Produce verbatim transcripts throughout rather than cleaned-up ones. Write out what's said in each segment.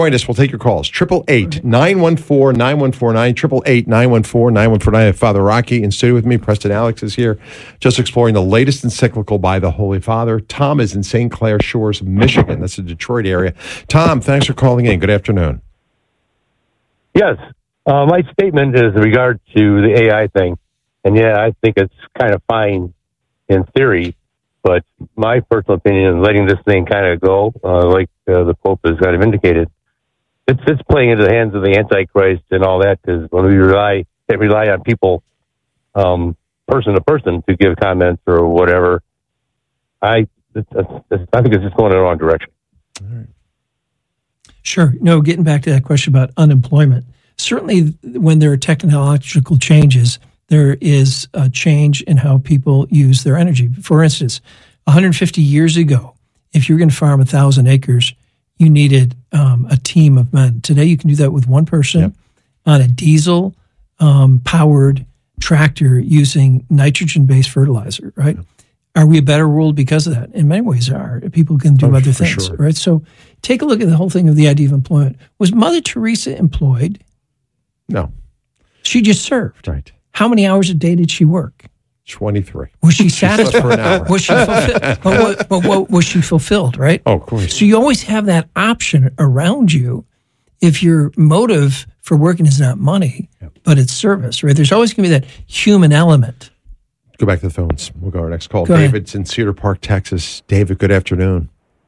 Join us. We'll take your calls. Triple eight nine one four nine one four nine. Triple eight nine one four nine one four nine. I have Father Rocky in studio with me. Preston Alex is here, just exploring the latest encyclical by the Holy Father. Tom is in Saint Clair Shores, Michigan. That's the Detroit area. Tom, thanks for calling in. Good afternoon. Yes, uh, my statement is in regard to the A I thing, and yeah, I think it's kind of fine in theory, but my personal opinion is letting this thing kind of go, uh, like uh, the Pope has kind of indicated. It's it's playing into the hands of the Antichrist and all that, because when we rely can't rely on people, um, person to person, to give comments or whatever, I it's, it's, I think it's just going in the wrong direction. All right. Sure. No, getting back to that question about unemployment, certainly when there are technological changes, there is a change in how people use their energy. For instance, one hundred fifty years ago, if you're going to farm one thousand acres, you needed um, a team of men. Today, you can do that with one person yep. on a diesel um, powered tractor using nitrogen-based fertilizer, right? Yep. Are we a better world because of that? In many ways are. People can do oh, other things, sure. right? So take a look at the whole thing of the idea of employment. Was Mother Teresa employed? No. She just served. Right. How many hours a day did she work? twenty-three. Was she satisfied? For an hour. Was she fulfilled? but, what, but what, was she fulfilled, right? Oh, of course. So you always have that option around you if your motive for working is not money, yep. but it's service, right? There's always going to be that human element. Go back to the phones. We'll go to our next call. Go David's ahead. in Cedar Park, Texas. David, good afternoon.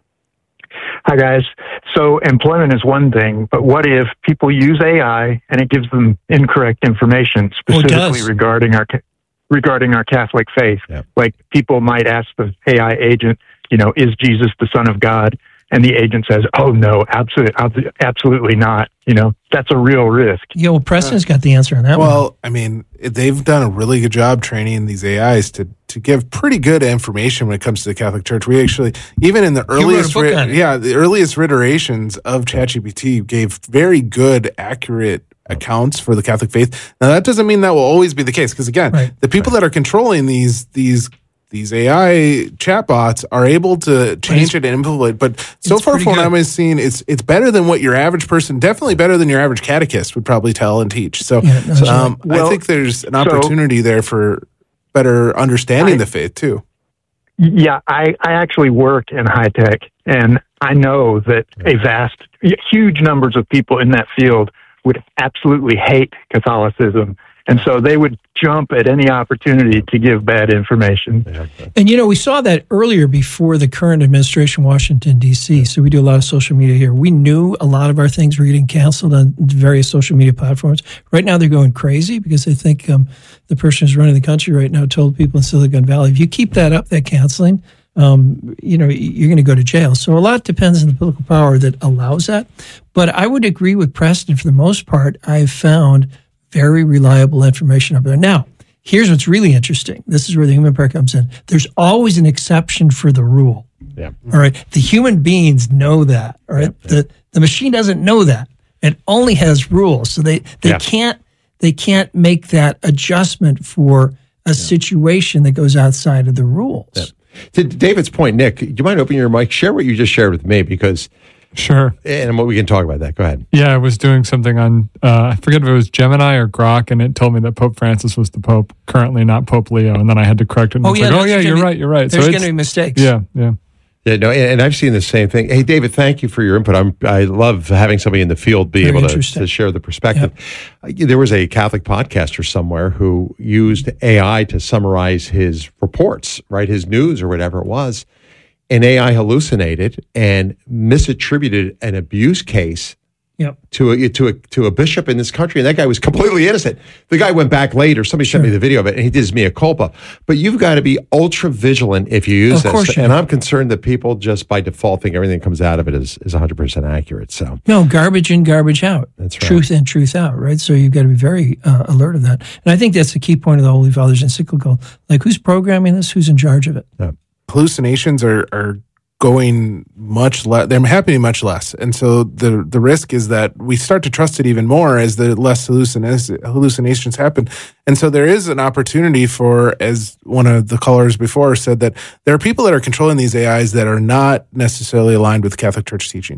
Hi, guys. So employment is one thing, but what if people use A I and it gives them incorrect information, specifically oh, regarding our regarding our Catholic faith? Yep. Like people might ask the A I agent, you know, is Jesus the Son of God? And the agent says, oh, no, absolutely, absolutely not. You know, that's a real risk. Yeah, well, Preston's got the answer on that well, one. Well, I mean, they've done a really good job training these A Is to, to give pretty good information when it comes to the Catholic Church. We actually, even in the earliest, ri- yeah, the earliest iterations of ChatGPT gave very good, accurate accounts for the Catholic faith. Now, that doesn't mean that will always be the case, because again, right. the people right. that are controlling these these These A I chatbots are able to change it and implement. But so far, from what I'm seeing, it's it's better than what your average person, definitely better than your average catechist would probably tell and teach. So, yeah, no, um, well, I think there's an opportunity so, there for better understanding I, the faith too. Yeah, I, I actually work in high tech, and I know that a vast, huge numbers of people in that field would absolutely hate Catholicism. And so they would jump at any opportunity to give bad information. And, you know, we saw that earlier before the current administration in Washington, D C. So we do a lot of social media here. We knew a lot of our things were getting canceled on various social media platforms. Right now they're going crazy because they think um, the person who's running the country right now told people in Silicon Valley, if you keep that up, that canceling, um, you know, you're going to go to jail. So a lot depends on the political power that allows that. But I would agree with Preston. For the most part, I've found very reliable information up there. Now, here's what's really interesting. This is where the human part comes in. There's always an exception for the rule. Yeah. All right. The human beings know that. All right. Yeah, yeah. The the machine doesn't know that. It only has rules. So they, they yeah. can't they can't make that adjustment for a yeah. situation that goes outside of the rules. Yeah. To David's point, Nick, do you mind opening your mic? Share what you just shared with me, because Sure. And what we can talk about that. Go ahead. Yeah, I was doing something on, uh, I forget if it was Gemini or Grok, and it told me that Pope Francis was the Pope, currently not Pope Leo, and then I had to correct it. And oh, it's yeah, like, no, oh, yeah, you're be, right, you're right. There's so going to be mistakes. Yeah, yeah. Yeah, no, and, and I've seen the same thing. Hey, David, thank you for your input. I'm, I love having somebody in the field be Very able to, to share the perspective. Yep. Uh, there was a Catholic podcaster somewhere who used A I to summarize his reports, right, his news or whatever it was. And A I hallucinated and misattributed an abuse case yep. to a to a to a bishop in this country, and that guy was completely innocent. The guy went back later. Somebody sure. sent me the video of it, and he did his mea culpa. But you've got to be ultra vigilant if you use of this. Course and you I'm concerned that people just by default think everything that comes out of it is is one hundred percent accurate. So no, garbage in, garbage out. That's right. Truth in, truth out. Right. So you've got to be very uh, alert of that. And I think that's the key point of the Holy Father's encyclical. Like, who's programming this? Who's in charge of it? Yeah. Hallucinations are are. going much less, they're happening much less. And so the the risk is that we start to trust it even more as the less hallucinations, hallucinations happen. And so there is an opportunity for, as one of the callers before said, that there are people that are controlling these A Is that are not necessarily aligned with Catholic Church teaching.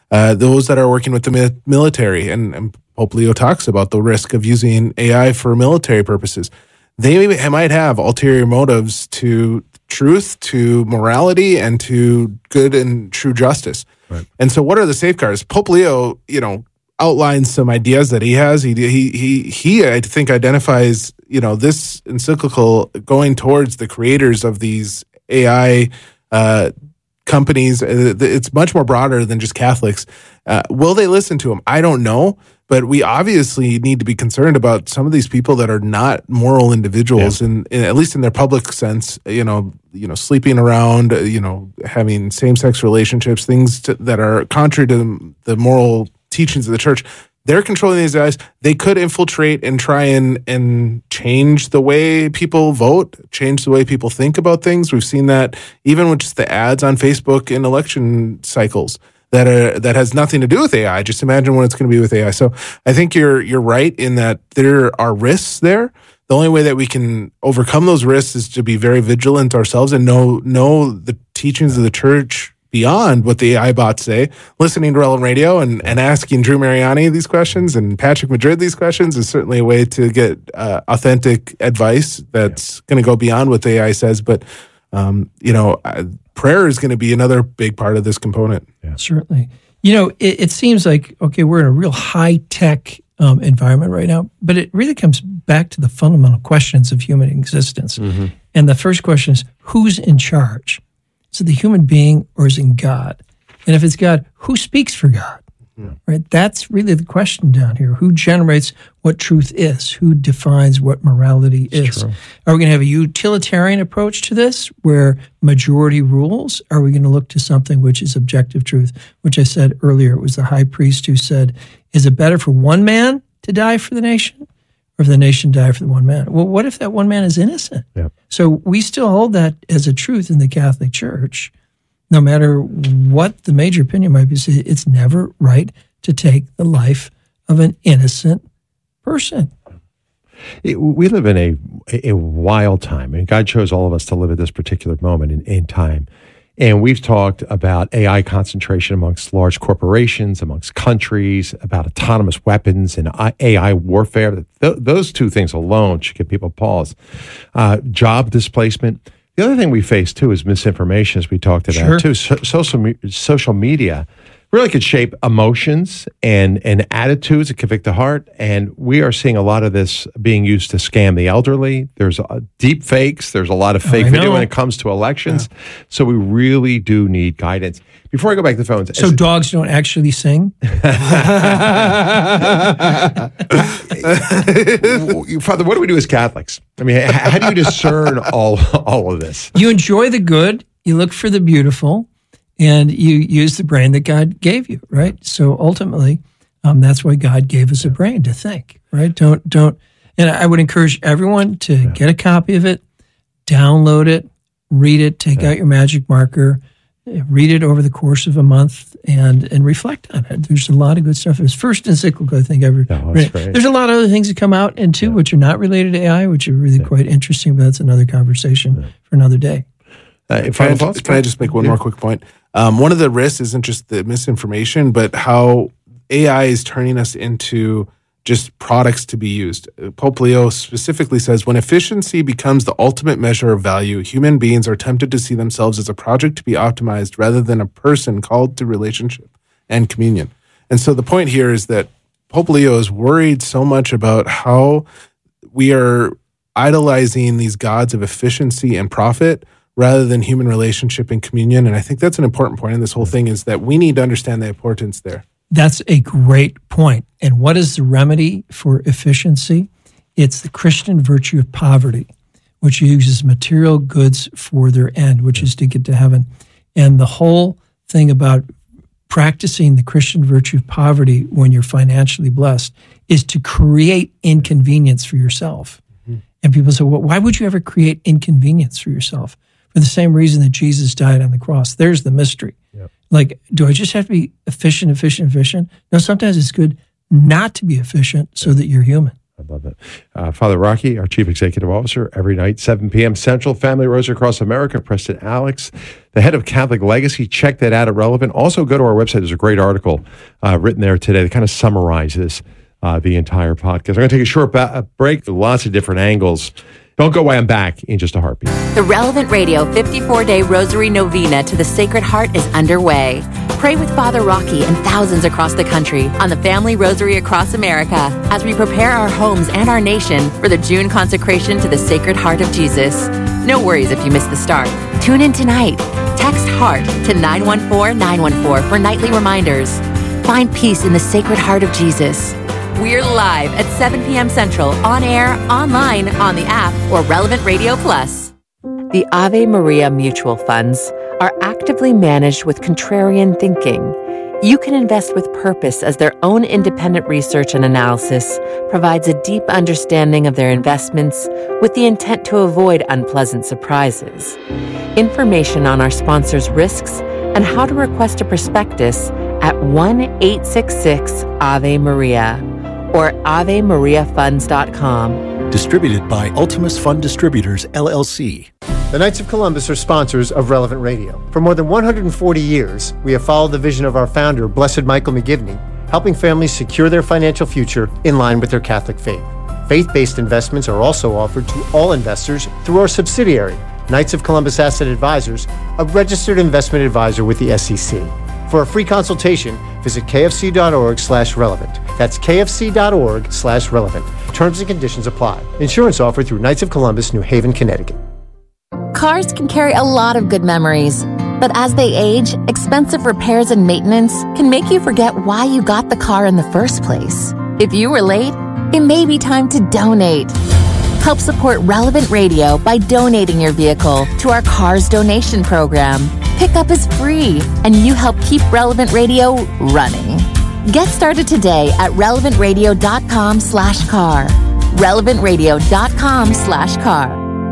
uh, those that are working with the mi- military, and, and Pope Leo talks about the risk of using A I for military purposes. They might have ulterior motives to truth, to morality, and to good and true justice. Right. And so what are the safeguards? Pope Leo, you know, outlines some ideas that he has. He, he, he, he, I think, identifies, you know, this encyclical going towards the creators of these A I uh, companies. It's much more broader than just Catholics. Uh, will they listen to him? I don't know. But we obviously need to be concerned about some of these people that are not moral individuals, yeah. in, in at least in their public sense. You know, you know, sleeping around, you know, having same-sex relationships, things to, that are contrary to the moral teachings of the church. They're controlling these guys. They could infiltrate and try and and change the way people vote, change the way people think about things. We've seen that even with just the ads on Facebook in election cycles. That are, that has nothing to do with A I. Just imagine what it's going to be with A I. So I think you're you're right in that there are risks there. The only way that we can overcome those risks is to be very vigilant ourselves and know know the teachings of the church beyond what the A I bots say. Listening to Relevant Radio and, and asking Drew Mariani these questions and Patrick Madrid these questions is certainly a way to get uh, authentic advice that's going to go beyond what the A I says. But um, you know. I, Prayer is going to be another big part of this component. Yeah. Certainly. You know, it, it seems like, okay, we're in a real high-tech um, environment right now, but it really comes back to the fundamental questions of human existence. Mm-hmm. And the first question is, who's in charge? Is it the human being or is it God? And if it's God, who speaks for God? Yeah. Right? That's really the question down here. Who generates what truth is? Who defines what morality is? True. Are we going to have a utilitarian approach to this where majority rules? Are we going to look to something which is objective truth, which I said earlier? It was the high priest who said, is it better for one man to die for the nation or for the nation to die for the one man? Well, what if that one man is innocent? Yeah. So we still hold that as a truth in the Catholic Church. No matter what the major opinion might be, it's never right to take the life of an innocent person. It, we live in a a wild time, and God chose all of us to live at this particular moment in, in time. And we've talked about A I concentration amongst large corporations, amongst countries, about autonomous weapons and A I warfare. Th- those two things alone should give people pause. Uh, job displacement. The other thing we face, too, is misinformation, as we talked about, sure. too. So, social, social media really could shape emotions and, and attitudes that convict the heart, and we are seeing a lot of this being used to scam the elderly. There's uh, deep fakes. There's a lot of fake oh, video when it comes to elections. Yeah. So we really do need guidance. Before I go back to the phones. So dogs don't actually sing? Father, what do we do as Catholics? I mean, how do you discern all, all of this? You enjoy the good, you look for the beautiful, and you use the brain that God gave you, right? So ultimately, um, that's why God gave us a brain to think, right? Don't, don't, and I would encourage everyone to yeah. get a copy of it, download it, read it, take yeah. out your magic marker, read it over the course of a month and and reflect on it. There's a lot of good stuff. It was first encyclical I think ever. Oh, that's great. There's a lot of other things that come out and too, yeah. which are not related to A I, which are really yeah. quite interesting, but that's another conversation yeah. for another day. Uh, can, I just, can I just make one yeah. more quick point? Um, one of the risks isn't just the misinformation, but how A I is turning us into just products to be used. Pope Leo specifically says, when efficiency becomes the ultimate measure of value, human beings are tempted to see themselves as a project to be optimized rather than a person called to relationship and communion. And so the point here is that Pope Leo is worried so much about how we are idolizing these gods of efficiency and profit rather than human relationship and communion. And I think that's an important point in this whole thing, is that we need to understand the importance there. That's a great point. And what is the remedy for efficiency? It's the Christian virtue of poverty, which uses material goods for their end, which is to get to heaven. And the whole thing about practicing the Christian virtue of poverty when you're financially blessed is to create inconvenience for yourself. Mm-hmm. And people say, well, why would you ever create inconvenience for yourself? For the same reason that Jesus died on the cross. There's the mystery. Yep. Like, do I just have to be efficient, efficient, efficient? No, sometimes it's good not to be efficient so that you're human. I love that. Uh, Father Rocky, our Chief Executive Officer, every night, seven p.m. Central, Family Rosary Across America, Preston Alex, the head of Catholic Legacy. Check that out at Relevant. Also, go to our website. There's a great article uh, written there today that kind of summarizes uh, the entire podcast. I'm going to take a short ba- break with lots of different angles. Don't go away. I'm back in just a heartbeat. The Relevant Radio fifty-four day Rosary Novena to the Sacred Heart is underway. Pray with Father Rocky and thousands across the country on the Family Rosary Across America as we prepare our homes and our nation for the June consecration to the Sacred Heart of Jesus. No worries if you missed the start. Tune in tonight. Text HEART to nine one four nine one four for nightly reminders. Find peace in the Sacred Heart of Jesus. We're live at seven p.m. Central, on air, online, on the app, or Relevant Radio Plus. The Ave Maria Mutual Funds are actively managed with contrarian thinking. You can invest with purpose as their own independent research and analysis provides a deep understanding of their investments with the intent to avoid unpleasant surprises. Information on our sponsors' risks and how to request a prospectus at one eight six six Ave Maria or ave maria funds dot com. Distributed by Ultimus Fund Distributors, L L C. The Knights of Columbus are sponsors of Relevant Radio. For more than one hundred forty years, we have followed the vision of our founder, Blessed Michael McGivney, helping families secure their financial future in line with their Catholic faith. Faith-based investments are also offered to all investors through our subsidiary, Knights of Columbus Asset Advisors, a registered investment advisor with the S E C. For a free consultation, visit kfc.org slash relevant. That's kfc.org slash relevant. Terms and conditions apply. Insurance offered through Knights of Columbus, New Haven, Connecticut. Cars can carry a lot of good memories, but as they age, expensive repairs and maintenance can make you forget why you got the car in the first place. If you were late, it may be time to donate. Help support Relevant Radio by donating your vehicle to our Cars Donation Program. Pickup is free, and you help keep Relevant Radio running. Get started today at relevantradio.com slash car. relevantradio.com slash car.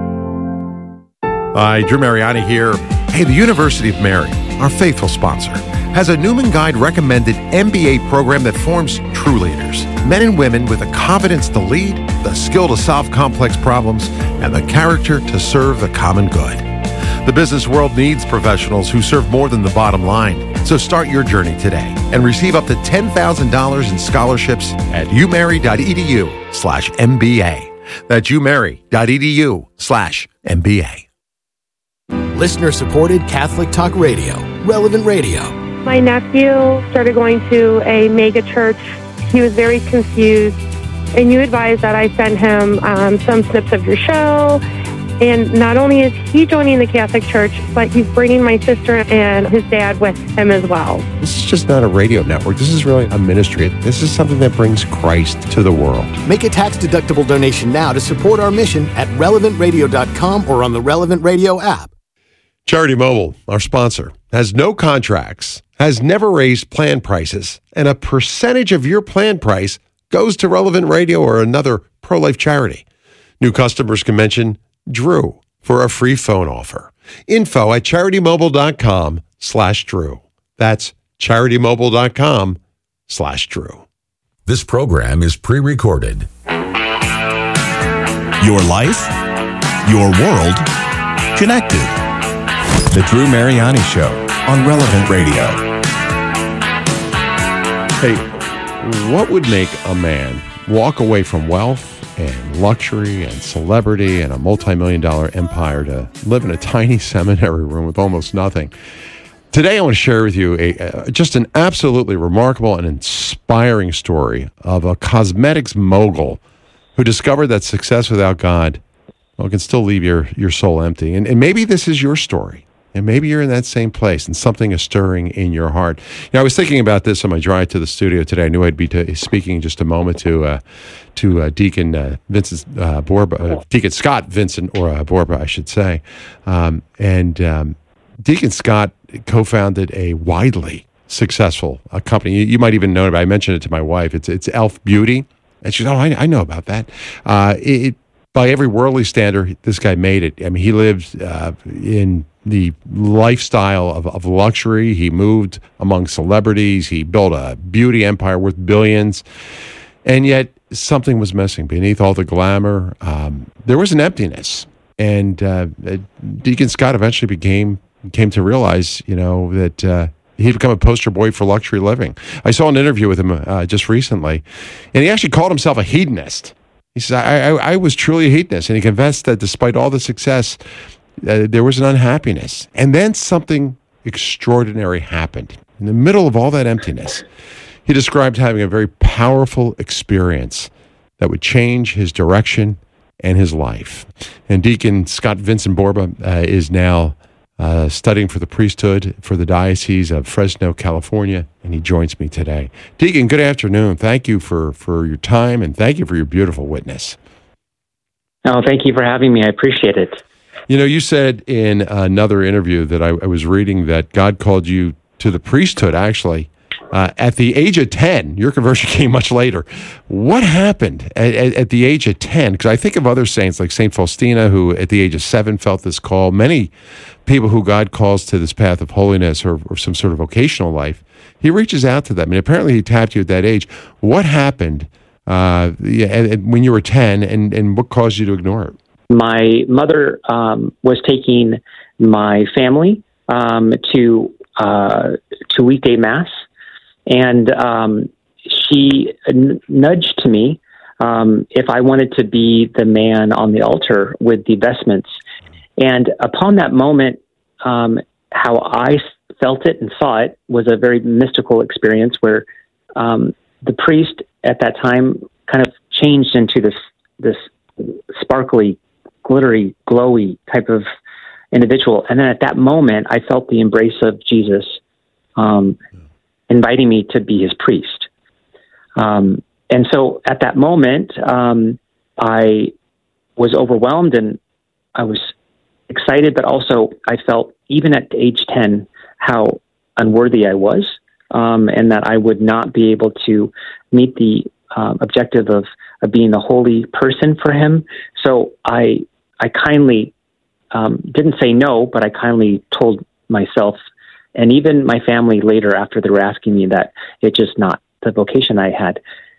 Hi, Drew Mariani here. Hey, the University of Mary, our faithful sponsor, has a Newman Guide recommended M B A program that forms true leaders. Men and women with the confidence to lead, the skill to solve complex problems, and the character to serve the common good. The business world needs professionals who serve more than the bottom line. So start your journey today and receive up to ten thousand dollars in scholarships at umary.edu slash MBA. That's umary.edu slash MBA. Listener-supported Catholic Talk Radio, Relevant Radio. My nephew started going to a mega church. He was very confused, and you advised that I send him um, some snips of your show. And not only is he joining the Catholic Church, but he's bringing my sister and his dad with him as well. This is just not a radio network. This is really a ministry. This is something that brings Christ to the world. Make a tax-deductible donation now to support our mission at relevant radio dot com or on the Relevant Radio app. Charity Mobile, our sponsor, has no contracts, has never raised plan prices, and a percentage of your plan price goes to Relevant Radio or another pro-life charity. New customers can mention Drew for a free phone offer. Info at charitymobile.com slash Drew. That's charitymobile.com slash Drew. This program is pre-recorded. Your life, your world, connected. The Drew Mariani Show on Relevant Radio. Hey, what would make a man walk away from wealth and luxury and celebrity and a multi-million dollar empire to live in a tiny seminary room with almost nothing? Today I want to share with you a, uh, just an absolutely remarkable and inspiring story of a cosmetics mogul who discovered that success without God, well, can still leave your, your soul empty. And, and maybe this is your story. And maybe you're in that same place and something is stirring in your heart. You know, I was thinking about this on my drive to the studio today. I knew I'd be to, speaking in just a moment to uh, to uh, Deacon uh, Vincent uh, Borba, uh, Deacon Scott Vincent, or uh, Borba, I should say. Um, and um, Deacon Scott co-founded a widely successful uh, company. You, you might even know it, but I mentioned it to my wife. It's it's Elf Beauty. And she said, oh, I, I know about that. Uh, it, by every worldly standard, this guy made it. I mean, he lived uh, in the lifestyle of, of luxury. He moved among celebrities. He built a beauty empire worth billions. And yet, something was missing beneath all the glamour. Um, there was an emptiness, and uh, Deacon Scott eventually became came to realize, you know, that uh, he'd become a poster boy for luxury living. I saw an interview with him uh, just recently, and he actually called himself a hedonist. He says, I, I, I was truly a hedonist, and he confessed that despite all the success, uh, there was an unhappiness. And then something extraordinary happened. In the middle of all that emptiness, he described having a very powerful experience that would change his direction and his life. And Deacon Scott Vincent Borba uh, is now uh, studying for the priesthood for the Diocese of Fresno, California, and he joins me today. Deacon, good afternoon. Thank you for, for your time, and thank you for your beautiful witness. Oh, thank you for having me. I appreciate it. You know, you said in another interview that I, I was reading that God called you to the priesthood, actually, uh, at the age of ten. Your conversion came much later. What happened at, at, at the age of ten? Because I think of other saints like Saint Faustina, who at the age of seven felt this call. Many people who God calls to this path of holiness or, or some sort of vocational life, he reaches out to them. And apparently he tapped you at that age. What happened uh, when you were ten, and, and what caused you to ignore it? My mother um, was taking my family um, to uh, to weekday mass, and um, she n- nudged to me um, if I wanted to be the man on the altar with the vestments. And upon that moment, um, how I felt it and saw it was a very mystical experience where um, the priest at that time kind of changed into this this sparkly, glittery, glowy type of individual. And then at that moment, I felt the embrace of Jesus um, inviting me to be his priest. Um, and so at that moment, um, I was overwhelmed and I was excited, but also I felt, even at age ten, how unworthy I was, um, and that I would not be able to meet the um, objective of, of being a holy person for him. So I I kindly um, didn't say no, but I kindly told myself, and even my family later after they were asking me, that it's just not the vocation I had.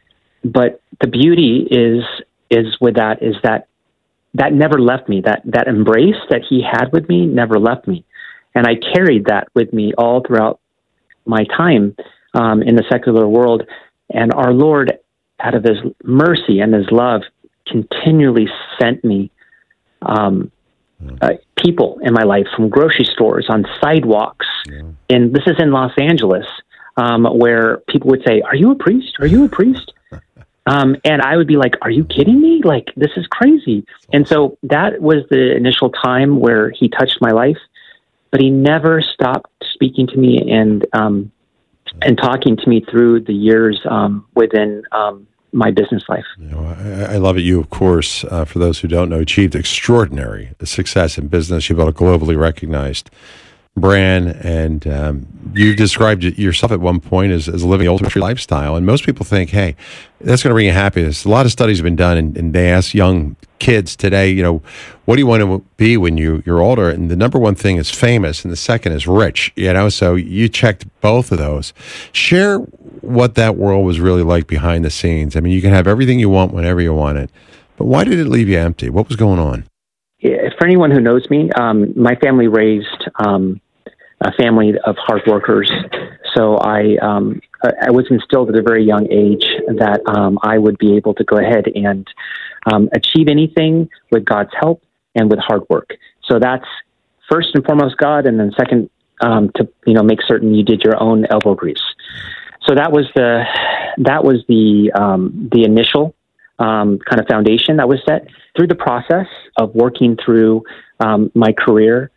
But the beauty is is with that is that that never left me. That that embrace that he had with me never left me, and I carried that with me all throughout my time um, in the secular world. And our Lord, out of his mercy and his love, continually sent me um, uh, people in my life, from grocery stores, on sidewalks, yeah. and this is in Los Angeles, um, where people would say, "Are you a priest? Are you a priest?" Um, and I would be like, "Are you kidding me? Like, this is crazy." And so that was the initial time where he touched my life, but he never stopped speaking to me and um, and talking to me through the years um, within um, my business life. You know, I, I love it. You, of course, uh, for those who don't know, achieved extraordinary success in business. You built a globally recognized brand, and um, you described it yourself at one point as, as living the ultimate lifestyle. And most people think, hey, that's going to bring you happiness. A lot of studies have been done, and, and they ask young kids today, you know, what do you want to be when you, you're older? And the number one thing is famous, and the second is rich, you know, so you checked both of those. Share what that world was really like behind the scenes. I mean, you can have everything you want whenever you want it, but why did it leave you empty? What was going on? Yeah, for anyone who knows me, um, my family raised um, a family of hard workers. So I um, I was instilled at a very young age that um, I would be able to go ahead and um, achieve anything with God's help and with hard work. So that's first and foremost God, and then second um, to you know make certain you did your own elbow grease. So that was the that was the um, the initial um, kind of foundation that was set. Through the process of working through um, my career,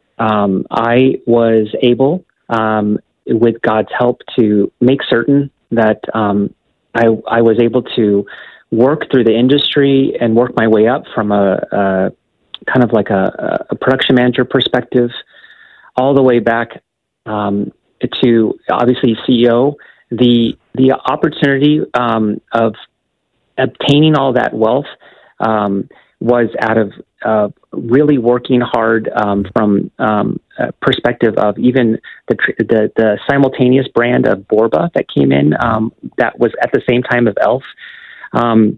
Um, I was able, um, with God's help, to make certain that um, I, I was able to work through the industry and work my way up from a, a kind of like a, a production manager perspective, all the way back um, to obviously C E O. The the opportunity um, of obtaining all that wealth um, was out of uh, really working hard um, from um, a perspective of even the, the the simultaneous brand of Borba that came in um, that was at the same time of Elf. um,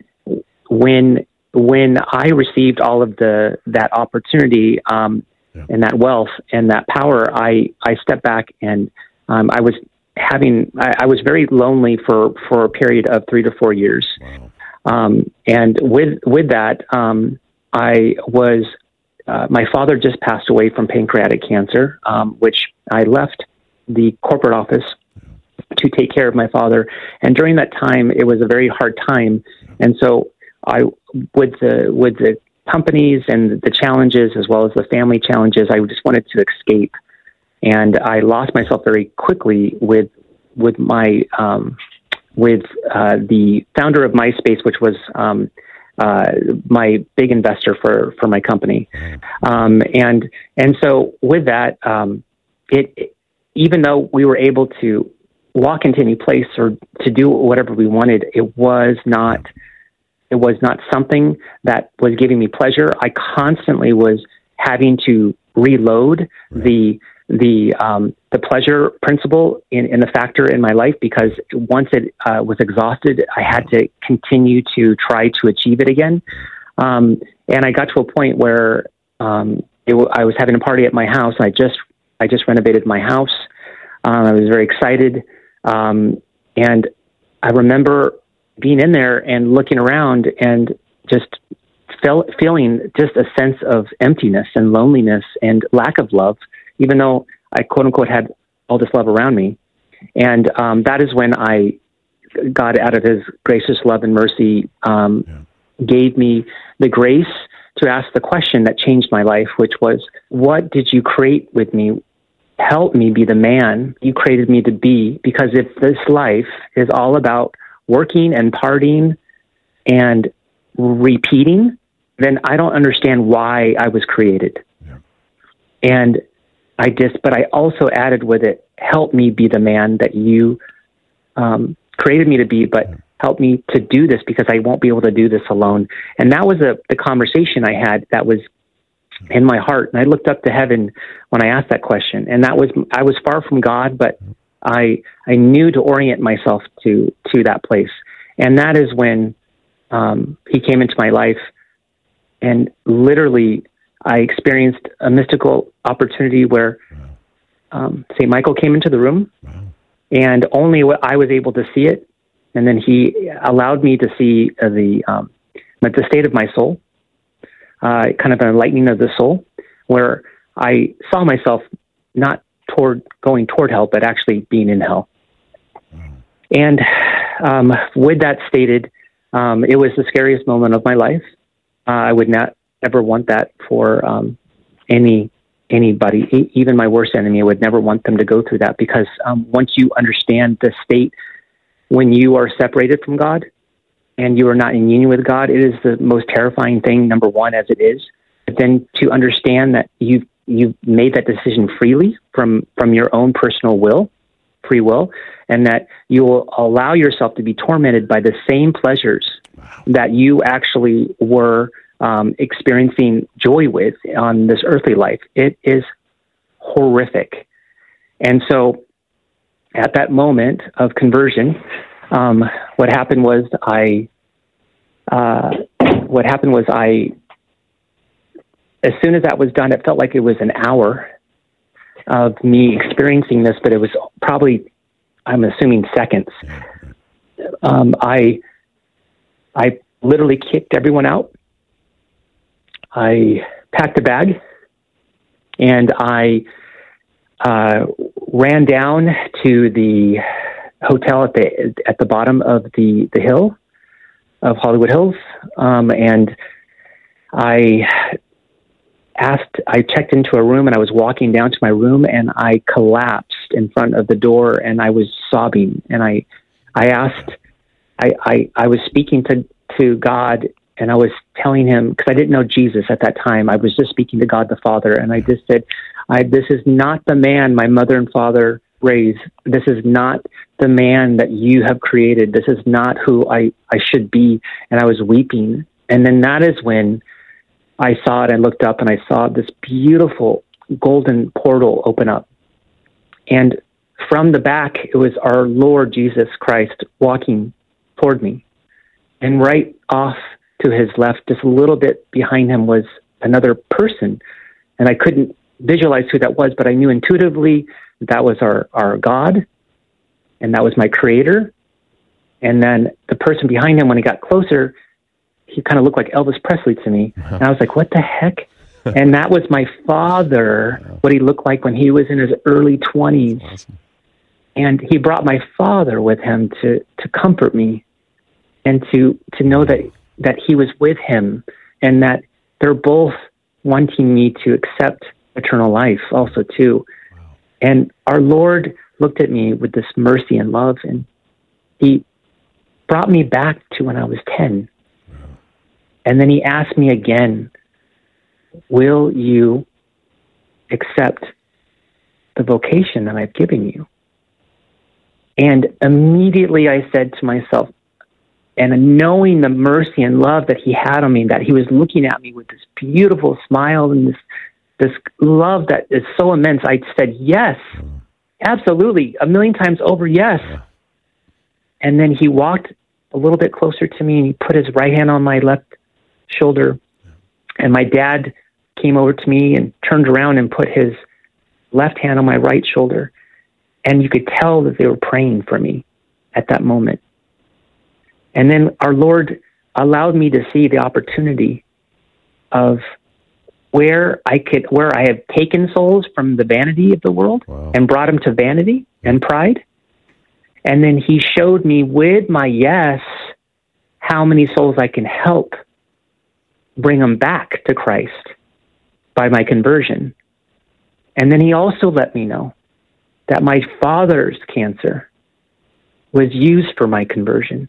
when when I received all of the that opportunity um, yeah. and that wealth and that power, I I stepped back and um, I was having I, I was very lonely for for a period of three to four years, wow. um, and with with that um, I was uh, my father just passed away from pancreatic cancer, um, which I left the corporate office to take care of my father. And during that time, it was a very hard time. And so I, with the, with the companies and the challenges, as well as the family challenges, I just wanted to escape. And I lost myself very quickly with, with my, um, with, uh, the founder of MySpace, which was, um, uh, my big investor for, for my company. Um, and, and so with that, um, it, even though we were able to walk into any place or to do whatever we wanted, it was not, it was not something that was giving me pleasure. I constantly was having to reload the, the, um, the pleasure principle in, in the factor in my life, because once it uh, was exhausted, I had to continue to try to achieve it again. Um, and I got to a point where, um, it w- I was having a party at my house. I just, I just renovated my house. Um, I was very excited. Um, and I remember being in there and looking around and just felt, feeling just a sense of emptiness and loneliness and lack of love, even though I quote unquote had all this love around me. And, um, that is when I, God out of his gracious love and mercy, um, yeah. gave me the grace to ask the question that changed my life, which was, what did you create with me? Help me be the man you created me to be, because if this life is all about working and partying and repeating, then I don't understand why I was created. Yeah. And I just, but I also added with it, help me be the man that you um, created me to be, but yeah. help me to do this, because I won't be able to do this alone. And that was a, the conversation I had that was in my heart. And I looked up to heaven when I asked that question. And that was, I was far from God, but I, I knew to orient myself to, to that place. And that is when, um, he came into my life, and literally I experienced a mystical opportunity where, um, Saint Michael came into the room, and only I was able to see it. And then he allowed me to see uh, the, um, the state of my soul. Uh, kind of an enlightening of the soul, where I saw myself not toward going toward hell, but actually being in hell. And um, with that stated, um, it was the scariest moment of my life. Uh, I would not ever want that for um, any anybody, e- even my worst enemy. I would never want them to go through that, because um, once you understand the state when you are separated from God, and you are not in union with God, it is the most terrifying thing, number one, as it is. But then to understand that you've, you've made that decision freely from, from your own personal will, free will, and that you will allow yourself to be tormented by the same pleasures wow. that you actually were um, experiencing joy with on this earthly life. It is horrific. And so at that moment of conversion, Um, what happened was I, uh, what happened was I, as soon as that was done, it felt like it was an hour of me experiencing this, but it was probably, I'm assuming, seconds. Um, I, I literally kicked everyone out. I packed a bag, and I, uh, ran down to the hotel at the at the bottom of the the hill of Hollywood Hills, um, and I asked. I checked into a room, and I was walking down to my room, and I collapsed in front of the door, and I was sobbing. And I I asked. I I, I was speaking to to God, and I was telling him, because I didn't know Jesus at that time. I was just speaking to God the Father, and I just said, "I this is not the man my mother and father raised. This is not the man that you have created. This is not who I, I should be." And I was weeping. And then that is when I saw it. I looked up and I saw this beautiful golden portal open up. And from the back, it was our Lord Jesus Christ walking toward me. And right off to his left, just a little bit behind him, was another person. And I couldn't visualize who that was, but I knew intuitively that was our, our God, and that was my creator. And then the person behind him, when he got closer, he kind of looked like Elvis Presley to me. Uh-huh. And I was like, what the heck? And that was my father, wow. What he looked like when he was in his early twenties. Awesome. And he brought my father with him to, to comfort me and to, to know that, that he was with him, and that they're both wanting me to accept eternal life also too. Wow. And our Lord looked at me with this mercy and love, and he brought me back to when I was ten. Wow. And then he asked me again, will you accept the vocation that I've given you? And immediately I said to myself, and knowing the mercy and love that he had on me, that he was looking at me with this beautiful smile and this this love that is so immense, I said, yes, absolutely, a million times over, yes. Yeah. And then he walked a little bit closer to me, and he put his right hand on my left shoulder. Yeah. And my dad came over to me and turned around and put his left hand on my right shoulder. And you could tell that they were praying for me at that moment. And then our Lord allowed me to see the opportunity of where I could, where I have taken souls from the vanity of the world. Wow. And brought them to vanity and pride. And then he showed me with my yes, how many souls I can help bring them back to Christ by my conversion. And then he also let me know that my father's cancer was used for my conversion.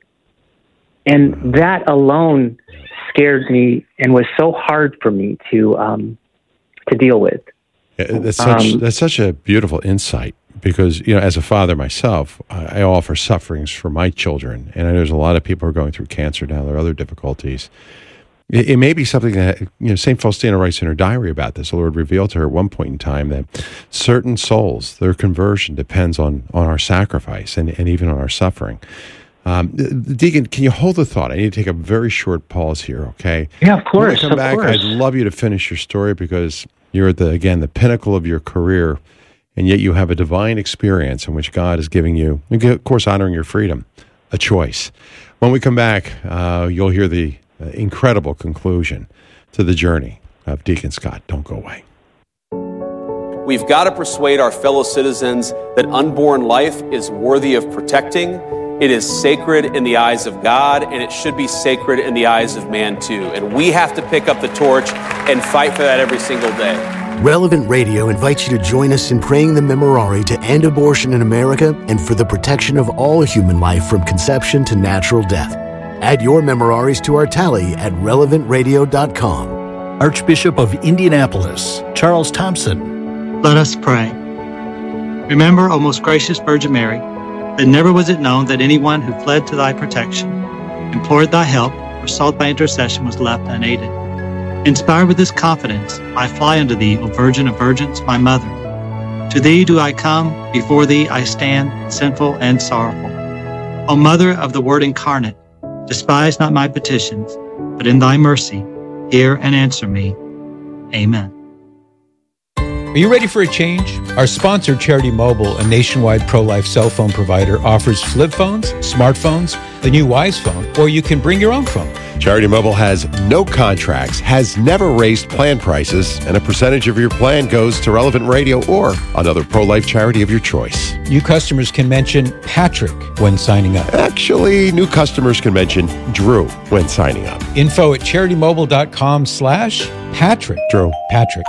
And that alone scared me and was so hard for me to um, to deal with. Yeah, that's such um, that's such a beautiful insight, because, you know, as a father myself, I, I offer sufferings for my children, and I know there's a lot of people who are going through cancer now. There are other difficulties. It, it may be something that, you know, Saint Faustina writes in her diary about this. The Lord revealed to her at one point in time that certain souls, their conversion depends on on our sacrifice and, and even on our suffering. Um, Deacon, can you hold the thought? I need to take a very short pause here, okay? Yeah, of course. When I come of back, course. I'd love you to finish your story, because you're at the, again, the pinnacle of your career, and yet you have a divine experience in which God is giving you, of course, honoring your freedom, a choice. When we come back, uh, you'll hear the uh, incredible conclusion to the journey of Deacon Scott. Don't go away. We've got to persuade our fellow citizens that unborn life is worthy of protecting. It is sacred in the eyes of God, and it should be sacred in the eyes of man too. And we have to pick up the torch and fight for that every single day. Relevant Radio invites you to join us in praying the Memorare to end abortion in America and for the protection of all human life from conception to natural death. Add your Memoraries to our tally at relevant radio dot com. Archbishop of Indianapolis, Charles Thompson. Let us pray. Remember, O most gracious Virgin Mary, that never was it known that anyone who fled to thy protection, implored thy help, or sought thy intercession was left unaided. Inspired with this confidence, I fly unto thee, O Virgin of Virgins, my mother. To thee do I come, before thee I stand, sinful and sorrowful. O Mother of the Word incarnate, despise not my petitions, but in thy mercy, hear and answer me. Amen. Are you ready for a change? Our sponsor, Charity Mobile, a nationwide pro-life cell phone provider, offers flip phones, smartphones, the new Wise Phone, or you can bring your own phone. Charity Mobile has no contracts, has never raised plan prices, and a percentage of your plan goes to Relevant Radio or another pro-life charity of your choice. New customers can mention Patrick when signing up. Actually, new customers can mention Drew when signing up. Info at CharityMobile.com slash Patrick. Drew. Patrick.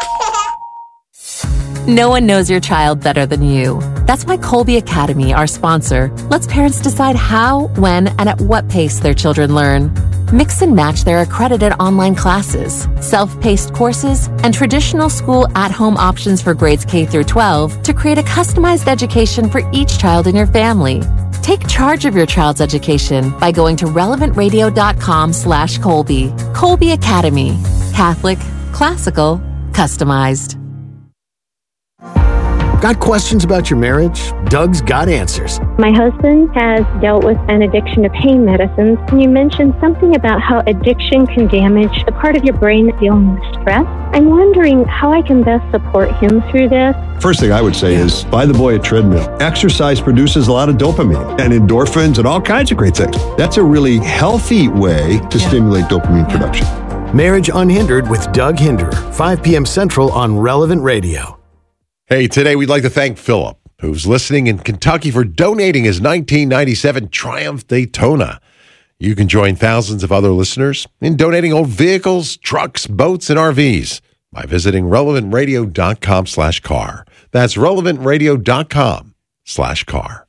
No one knows your child better than you. That's why Colby Academy, our sponsor, lets parents decide how, when, and at what pace their children learn. Mix and match their accredited online classes, self-paced courses, and traditional school at-home options for grades K through twelve to create a customized education for each child in your family. Take charge of your child's education by going to relevant-radio.com slash Colby. Colby Academy. Catholic, classical, customized. Got questions about your marriage? Doug's got answers. My husband has dealt with an addiction to pain medicines, and you mentioned something about how addiction can damage the part of your brain that's dealing with stress. I'm wondering how I can best support him through this. First thing I would say is buy the boy a treadmill. Exercise produces a lot of dopamine and endorphins and all kinds of great things. That's a really healthy way to yeah. stimulate dopamine production. Marriage Unhindered with Doug Hinderer, five p.m. Central on Relevant Radio. Hey, today we'd like to thank Philip, who's listening in Kentucky, for donating his nineteen ninety-seven Triumph Daytona. You can join thousands of other listeners in donating old vehicles, trucks, boats, and R Vs by visiting relevantradio.com slash car. That's relevantradio.com slash car.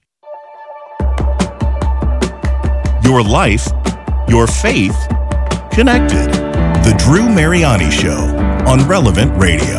Your life, your faith, connected. The Drew Mariani Show on Relevant Radio.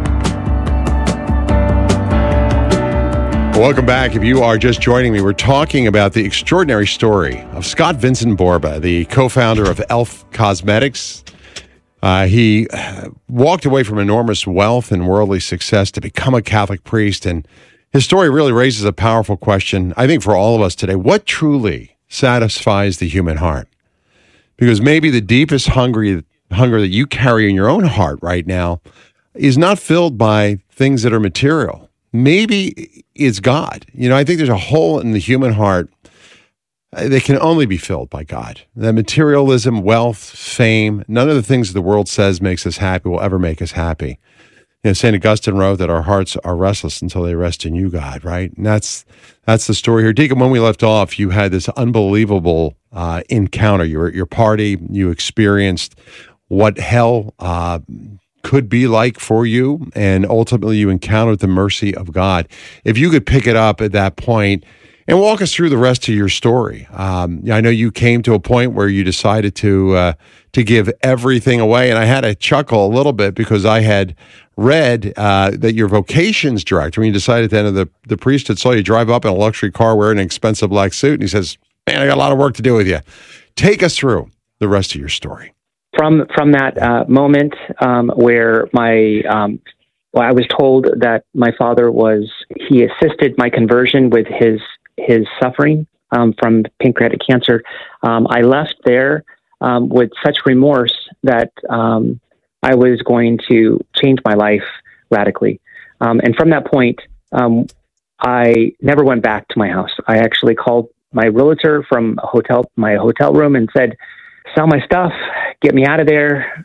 Welcome back. If you are just joining me, we're talking about the extraordinary story of Scott Vincent Borba, the co-founder of Elf Cosmetics. Uh, he walked away from enormous wealth and worldly success to become a Catholic priest, and his story really raises a powerful question, I think, for all of us today. What truly satisfies the human heart? Because maybe the deepest hungry, hunger that you carry in your own heart right now is not filled by things that are material. Maybe it's God. You know, I think there's a hole in the human heart that can only be filled by God. That materialism, wealth, fame, none of the things the world says makes us happy will ever make us happy. You know, Saint Augustine wrote that our hearts are restless until they rest in you, God, right? And that's that's the story here. Deacon, when we left off, you had this unbelievable uh, encounter. You were at your party. You experienced what hell uh could be like for you, and ultimately you encountered the mercy of God. If you could pick it up at that point and walk us through the rest of your story. Um, I know you came to a point where you decided to uh, to give everything away, and I had to chuckle a little bit because I had read uh, that your vocations director, when you decided at the end of the, the priesthood, saw you drive up in a luxury car wearing an expensive black suit, and he says, man, I got a lot of work to do with you. Take us through the rest of your story. From from that uh, moment um, where my um, well, I was told that my father was he assisted my conversion with his his suffering um, from pancreatic cancer. Um, I left there um, with such remorse that um, I was going to change my life radically. Um, and from that point, um, I never went back to my house. I actually called my realtor from a hotel, my hotel room, and said, sell my stuff, get me out of there.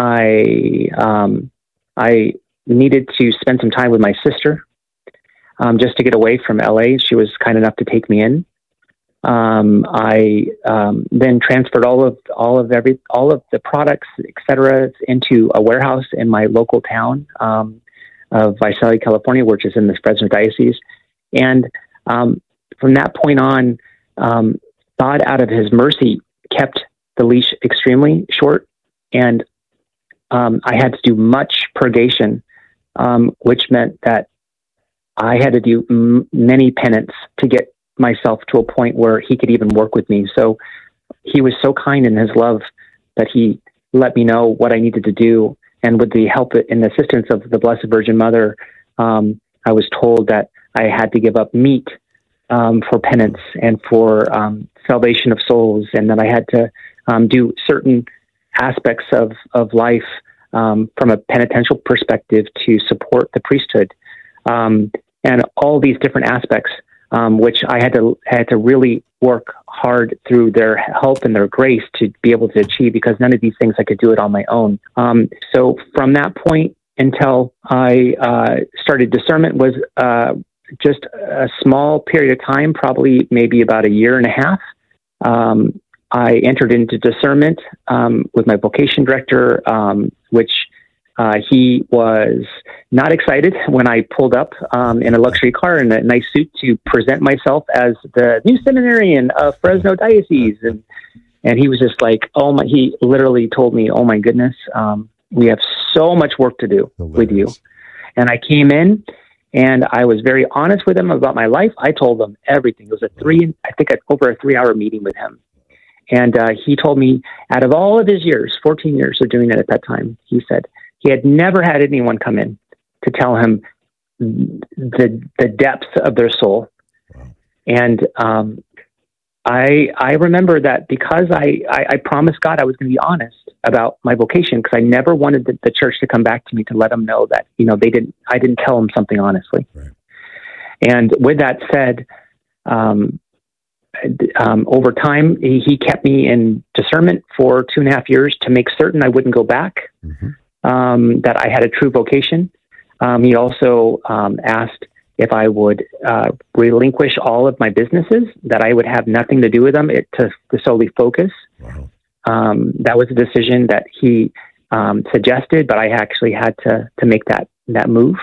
I um, I needed to spend some time with my sister um, just to get away from L A. She was kind enough to take me in. Um, I um, then transferred all of all of every all of the products, et cetera, into a warehouse in my local town um, of Visalia, California, which is in the Fresno Diocese. And um, from that point on, um, God, out of His mercy, kept the leash extremely short, and um, I had to do much purgation, um, which meant that I had to do m- many penance to get myself to a point where He could even work with me. So He was so kind in His love that He let me know what I needed to do, and with the help and assistance of the Blessed Virgin Mother, um, I was told that I had to give up meat um, for penance and for um, salvation of souls, and that I had to Um, do certain aspects of, of life um, from a penitential perspective to support the priesthood, um, and all these different aspects, um, which I had to had to really work hard through their help and their grace to be able to achieve, because none of these things I could do it on my own. Um, so from that point until I uh, started discernment was uh, just a small period of time, probably maybe about a year and a half. Um, I entered into discernment um, with my vocation director, um, which uh, he was not excited when I pulled up um, in a luxury car in a nice suit to present myself as the new seminarian of Fresno Diocese. And and he was just like, oh my, he literally told me, oh my goodness, um, we have so much work to do with you. And I came in and I was very honest with him about my life. I told him everything. It was a three, I think over a three hour meeting with him. And uh, he told me, out of all of his years, fourteen years of doing it at that time, he said he had never had anyone come in to tell him the the depths of their soul. Wow. And um, I I remember that because I, I, I promised God I was going to be honest about my vocation, because I never wanted the, the church to come back to me to let them know that, you know, they didn't I didn't tell them something honestly. Right. And with that said, um, um, over time, he, he kept me in discernment for two and a half years to make certain I wouldn't go back, mm-hmm. um, that I had a true vocation. Um, he also um, asked if I would uh, relinquish all of my businesses, that I would have nothing to do with them, it, to, to solely focus. Wow. Um, that was a decision that he um, suggested, but I actually had to to make that that move.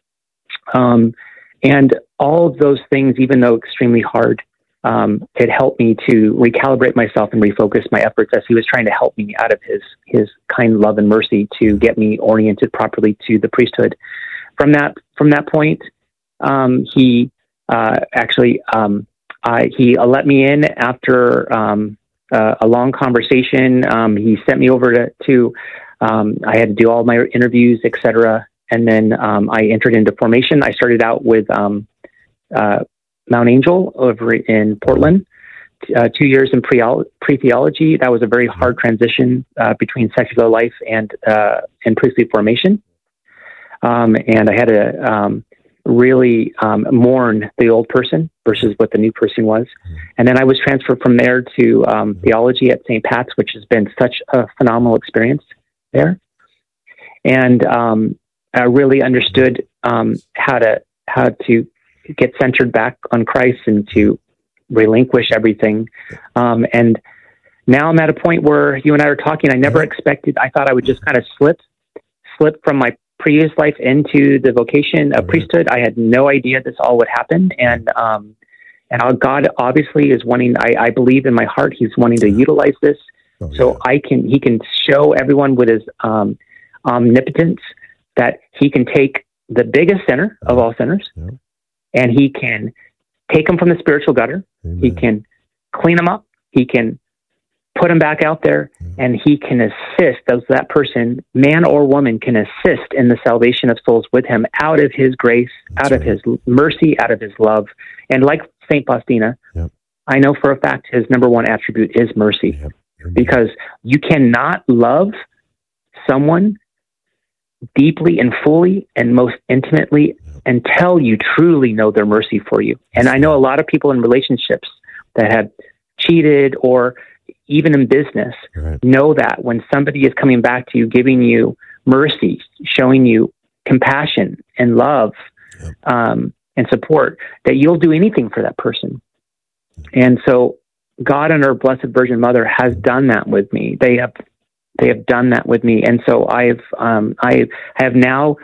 Um, and all of those things, even though extremely hard, um, it helped me to recalibrate myself and refocus my efforts as he was trying to help me out of his his kind love and mercy to get me oriented properly to the priesthood. From that from that point, um, he uh, actually um, I, he uh, let me in after um, uh, a long conversation. Um, he sent me over to, to um, I had to do all my interviews, et cetera. And then um, I entered into formation. I started out with um, uh, Mount Angel over in Portland, uh, two years in pre pre-theology. That was a very hard transition uh, between secular life and uh, and priestly formation. Um, and I had to um, really um, mourn the old person versus what the new person was. And then I was transferred from there to um, theology at Saint Pat's, which has been such a phenomenal experience there. And um, I really understood um, how to how to get centered back on Christ and to relinquish everything. Um, and now I'm at a point where you and I are talking. I never expected. I thought I would just kind of slip slip from my previous life into the vocation of priesthood. I had no idea this all would happen. And um, and God obviously is wanting. I, I believe in my heart He's wanting to utilize this, oh, so yeah. I can. He can show everyone with His um, omnipotence that He can take the biggest sinner of all sinners, yeah. and He can take them from the spiritual gutter. Amen. He can clean them up. He can put them back out there, yeah. and He can assist those that person, man or woman, can assist in the salvation of souls with Him out of His grace, That's out right. of His mercy, out of His love. And like Saint Faustina, yep. I know for a fact His number one attribute is mercy, yep. because you cannot love someone deeply and fully and most intimately yep. until you truly know their mercy for you. And I know a lot of people in relationships that have cheated or even in business right. know that when somebody is coming back to you, giving you mercy, showing you compassion and love yep. um, and support, that you'll do anything for that person. Yep. And so God and our Blessed Virgin Mother has done that with me. They have They have done that with me. And so I've, um, I have now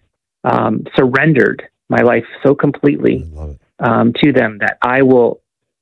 um, surrendered my life so completely um, to them that I will,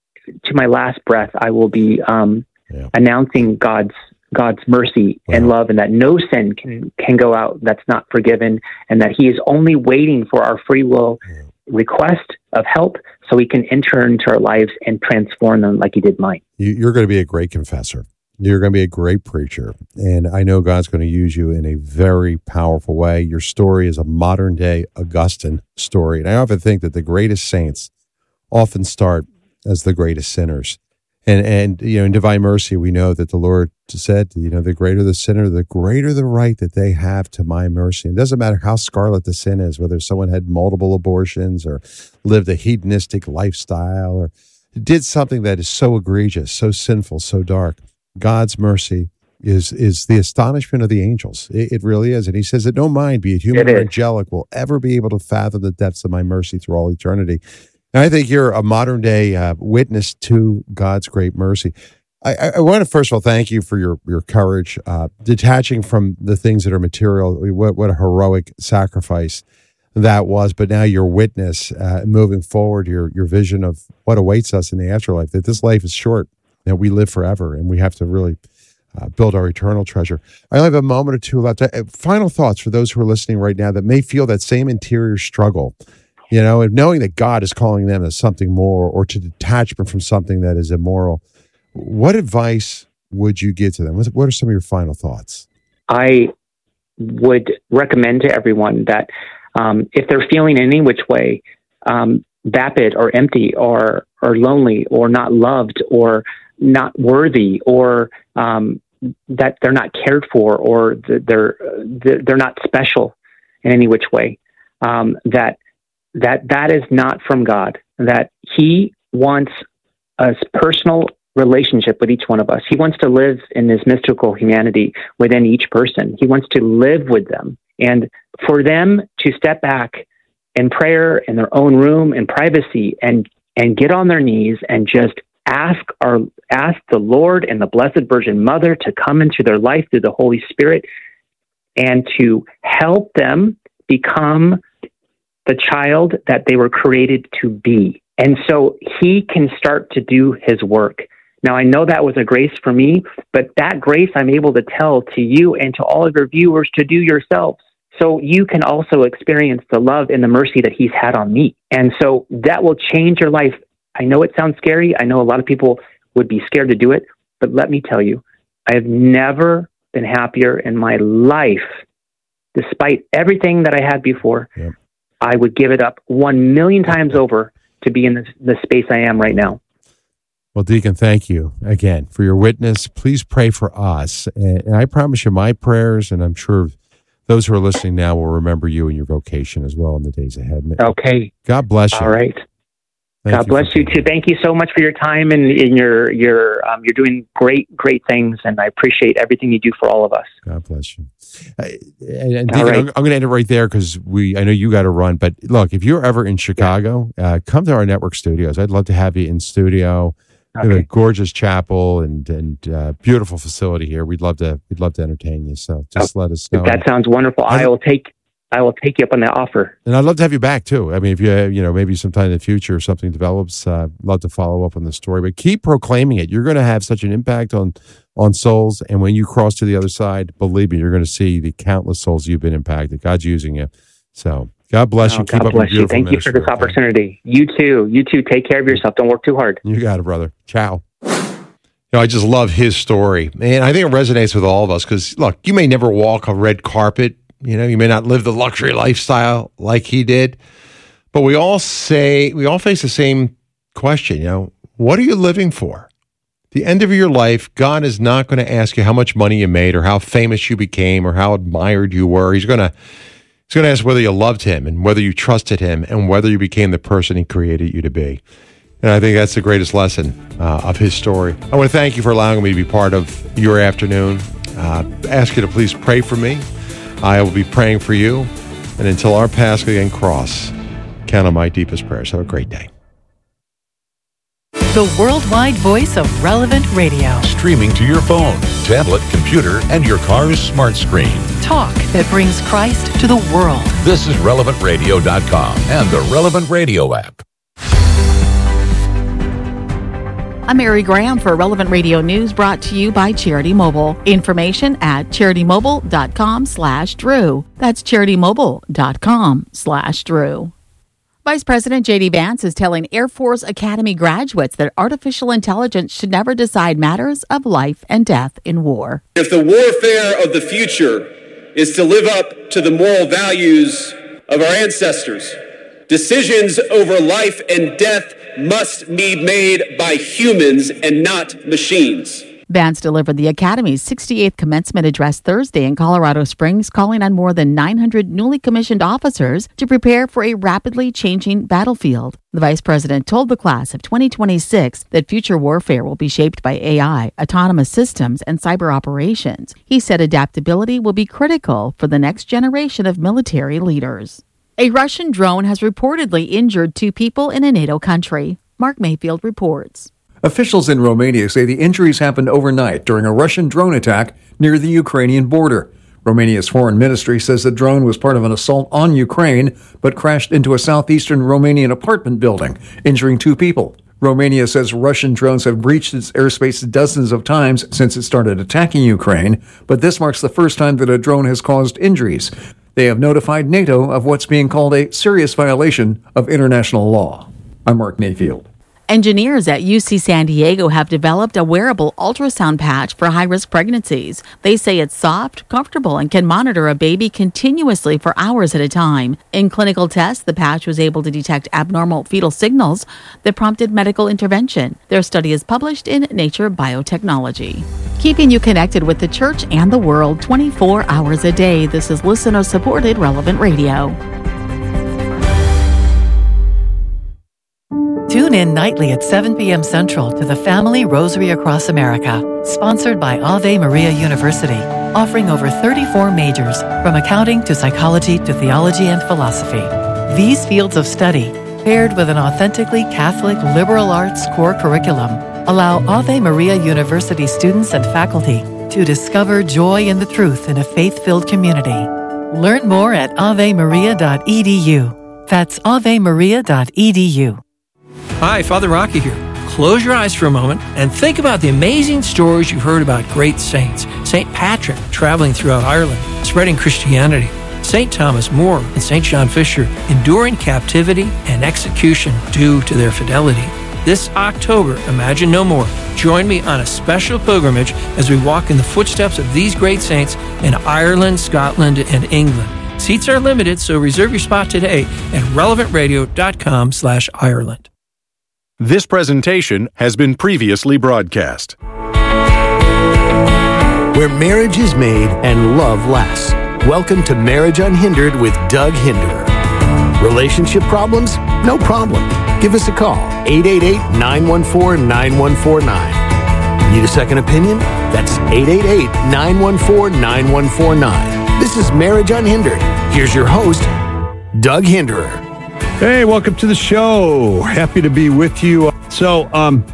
to my last breath, I will be um, yeah. announcing God's God's mercy wow. and love, and that no sin can, can go out that's not forgiven, and that He is only waiting for our free will yeah. request of help so He can enter into our lives and transform them like He did mine. You're going to be a great confessor. You're going to be a great preacher, and I know God's going to use you in a very powerful way. Your story is a modern-day Augustine story, and I often think that the greatest saints often start as the greatest sinners. And, and you know, in Divine Mercy, we know that the Lord said, you know, the greater the sinner, the greater the right that they have to my mercy. It doesn't matter how scarlet the sin is, whether someone had multiple abortions or lived a hedonistic lifestyle or did something that is so egregious, so sinful, so dark. God's mercy is is the astonishment of the angels. It, it really is. And He says that no mind, be it human or angelic, will ever be able to fathom the depths of my mercy through all eternity. And I think you're a modern day uh, witness to God's great mercy. I, I, I want to first of all thank you for your your courage, uh, detaching from the things that are material. What, what a heroic sacrifice that was. But now your witness, uh, moving forward, your your vision of what awaits us in the afterlife, that this life is short. That we live forever, and we have to really uh, build our eternal treasure. I only have a moment or two left. Uh, final thoughts for those who are listening right now that may feel that same interior struggle, you know, and knowing that God is calling them to something more or to detachment from something that is immoral. What advice would you give to them? What are some of your final thoughts? I would recommend to everyone that Um, if they're feeling in any which way um, vapid or empty or or lonely or not loved or not worthy or um, that they're not cared for or they're they're not special in any which way, um, that that that is not from God. That He wants a personal relationship with each one of us. He wants to live in this mystical humanity within each person. He wants to live with them. And for them to step back in prayer in their own room in privacy and and get on their knees and just ask our ask the Lord and the Blessed Virgin Mother to come into their life through the Holy Spirit and to help them become the child that they were created to be. And so He can start to do His work. Now, I know that was a grace for me, but that grace I'm able to tell to you and to all of your viewers to do yourselves. So you can also experience the love and the mercy that He's had on me. And so that will change your life. I know it sounds scary. I know a lot of people would be scared to do it, but let me tell you, I have never been happier in my life. Despite everything that I had before, yep. I would give it up one million times over to be in the, the space I am right now. Well, Deacon, thank you again for your witness. Please pray for us. And, and I promise you my prayers, and I'm sure those who are listening now will remember you and your vocation as well in the days ahead. Okay. God bless you. All right. Thank God you bless you too. Thank you so much for your time, and, and your your um, you're doing great great things, and I appreciate everything you do for all of us. God bless you. Uh, and, and Deacon, right. I'm, I'm going to end it right there because we I know you got to run. But look, if you're ever in Chicago, uh, come to our network studios. I'd love to have you in studio. Okay. We have a gorgeous chapel and and uh, beautiful facility here. We'd love to we'd love to entertain you. So just oh, let us know. That sounds wonderful. I, I will take. I will take you up on that offer. And I'd love to have you back too. I mean, if you, you know, maybe sometime in the future if something develops, uh, love to follow up on the story, but keep proclaiming it. You're going to have such an impact on, on souls. And when you cross to the other side, believe me, you're going to see the countless souls you've been impacted. God's using you. So God bless oh, you. Keep God up bless your you. Thank ministry, you for this okay? opportunity. You too. You too. Take care of yourself. Don't work too hard. You got it, brother. Ciao. You know, I just love his story. And I think it resonates with all of us because, look, you may never walk a red carpet. You know, you may not live the luxury lifestyle like he did, but we all say, we all face the same question, you know, what are you living for? At the end of your life, God is not going to ask you how much money you made or how famous you became or how admired you were. He's going to, he's going to ask whether you loved Him and whether you trusted Him and whether you became the person He created you to be. And I think that's the greatest lesson uh, of his story. I want to thank you for allowing me to be part of your afternoon. Uh, ask you to please pray for me. I will be praying for you. And until our paths again cross, count on my deepest prayers. Have a great day. The worldwide voice of Relevant Radio. Streaming to your phone, tablet, computer, and your car's smart screen. Talk that brings Christ to the world. This is relevant radio dot com and the Relevant Radio app. I'm Mary Graham for Relevant Radio News, brought to you by Charity Mobile. Information at charity-mobile.com slash Drew. That's charity-mobile.com slash Drew. Vice President J D Vance is telling Air Force Academy graduates that artificial intelligence should never decide matters of life and death in war. If the warfare of the future is to live up to the moral values of our ancestors, decisions over life and death must be made by humans and not machines. Vance delivered the Academy's sixty-eighth commencement address Thursday in Colorado Springs, calling on more than nine hundred newly commissioned officers to prepare for a rapidly changing battlefield. The vice president told the class of twenty twenty-six that future warfare will be shaped by A I, autonomous systems, and cyber operations. He said adaptability will be critical for the next generation of military leaders. A Russian drone has reportedly injured two people in a NATO country. Mark Mayfield reports. Officials in Romania say the injuries happened overnight during a Russian drone attack near the Ukrainian border. Romania's foreign ministry says the drone was part of an assault on Ukraine, but crashed into a southeastern Romanian apartment building, injuring two people. Romania says Russian drones have breached its airspace dozens of times since it started attacking Ukraine, but this marks the first time that a drone has caused injuries. They have notified NATO of what's being called a serious violation of international law. I'm Mark Mayfield. Engineers at U C San Diego have developed a wearable ultrasound patch for high-risk pregnancies. They say it's soft, comfortable, and can monitor a baby continuously for hours at a time. In clinical tests, the patch was able to detect abnormal fetal signals that prompted medical intervention. Their study is published in Nature Biotechnology. Keeping you connected with the church and the world twenty-four hours a day. This is listener-supported Relevant Radio. Tune in nightly at seven p.m. Central to the Family Rosary Across America, sponsored by Ave Maria University, offering over thirty-four majors, from accounting to psychology to theology and philosophy. These fields of study, paired with an authentically Catholic liberal arts core curriculum, allow Ave Maria University students and faculty to discover joy in the truth in a faith-filled community. Learn more at ave maria dot e d u. That's ave maria dot e d u. Hi, Father Rocky here. Close your eyes for a moment and think about the amazing stories you've heard about great saints. Saint Patrick traveling throughout Ireland, spreading Christianity. Saint Thomas More and Saint John Fisher enduring captivity and execution due to their fidelity. This October, Imagine No More. Join me on a special pilgrimage as we walk in the footsteps of these great saints in Ireland, Scotland, and England. Seats are limited, so reserve your spot today at relevant radio dot com slash Ireland. This presentation has been previously broadcast. Where marriage is made and love lasts. Welcome to Marriage Unhindered with Doug Hinderer. Relationship problems? No problem. Give us a call, eight eight eight, nine one four, nine one four nine. Need a second opinion? That's eight eight eight, nine one four, nine one four nine. This is Marriage Unhindered. Here's your host, Doug Hinderer. Hey, welcome to the show. Happy to be with you. So, um,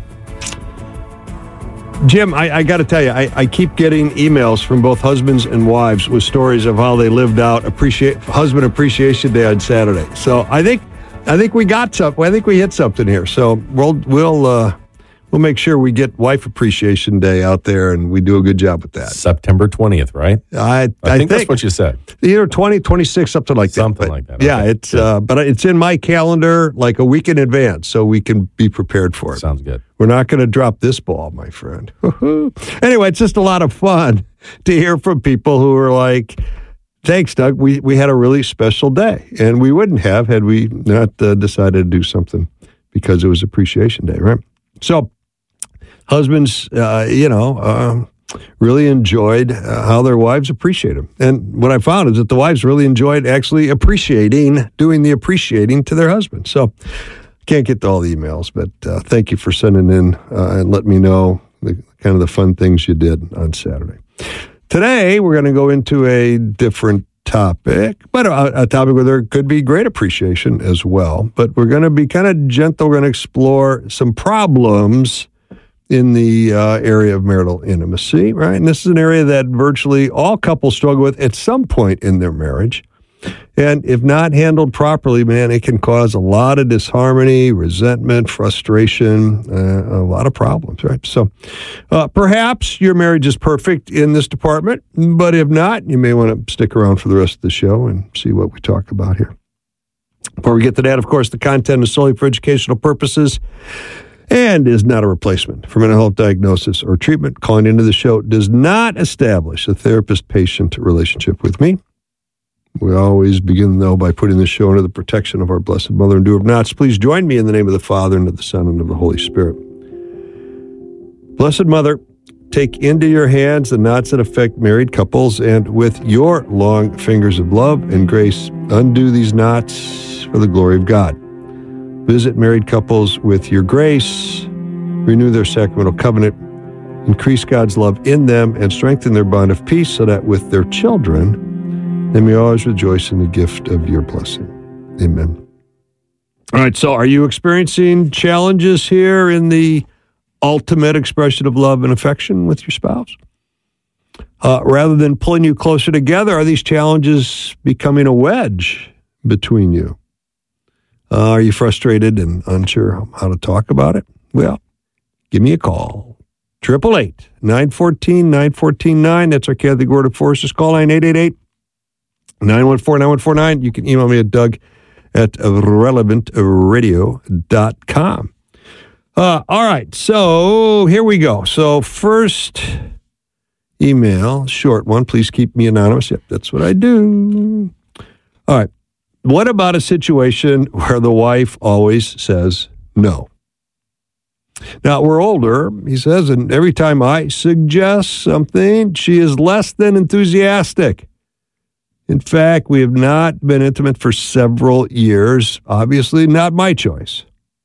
Jim, I, I got to tell you, I, I keep getting emails from both husbands and wives with stories of how they lived out appreciate Husband Appreciation Day on Saturday. So I think I think we got something. I think we hit something here. So we'll we'll uh, we'll make sure we get Wife Appreciation Day out there, and we do a good job with that. September twentieth, right? I, I, I think, think that's what you said. Either twenty, twenty-six, something like something that. Something like that. Yeah, okay. it's uh, but it's in my calendar like a week in advance, so we can be prepared for it. Sounds good. We're not going to drop this ball, my friend. Anyway, it's just a lot of fun to hear from people who are like, thanks, Doug. We we had a really special day, and we wouldn't have had we not uh, decided to do something because it was Appreciation Day, right? So, husbands, uh, you know, uh, really enjoyed uh, how their wives appreciate them. And what I found is that the wives really enjoyed actually appreciating, doing the appreciating to their husbands. So, can't get to all the emails, but uh, thank you for sending in uh, and let me know the kind of the fun things you did on Saturday. Today, we're going to go into a different topic, but a, a topic where there could be great appreciation as well. But we're going to be kind of gentle. We're going to explore some problems in the uh, area of marital intimacy, right? And this is an area that virtually all couples struggle with at some point in their marriage. And if not handled properly, man, it can cause a lot of disharmony, resentment, frustration, uh, a lot of problems, right? So uh, perhaps your marriage is perfect in this department, but if not, you may want to stick around for the rest of the show and see what we talk about here. Before we get to that, of course, the content is solely for educational purposes and is not a replacement for mental health diagnosis or treatment. Calling into the show does not establish a therapist-patient relationship with me. We always begin, though, by putting the show under the protection of our Blessed Mother and Doer of Knots. Please join me in the name of the Father, and of the Son, and of the Holy Spirit. Blessed Mother, take into your hands the knots that affect married couples, and with your long fingers of love and grace, undo these knots for the glory of God. Visit married couples with your grace, renew their sacramental covenant, increase God's love in them, and strengthen their bond of peace so that with their children, they may always rejoice in the gift of your blessing. Amen. All right, so are you experiencing challenges here in the ultimate expression of love and affection with your spouse? Uh, rather than pulling you closer together, are these challenges becoming a wedge between you? Uh, are you frustrated and unsure how to talk about it? Well, give me a call. eight eight eight, nine one four, nine one four nine. That's our Catholic Word of Forces call line, eight eight eight, nine one four, nine one four nine. You can email me at Doug at relevant radio dot com. Uh, all right, so here we go. So first email, short one. Please keep me anonymous. Yep, that's what I do. All right. What about a situation where the wife always says no? Now, we're older, he says, and every time I suggest something, she is less than enthusiastic. In fact, we have not been intimate for several years. Obviously, not my choice.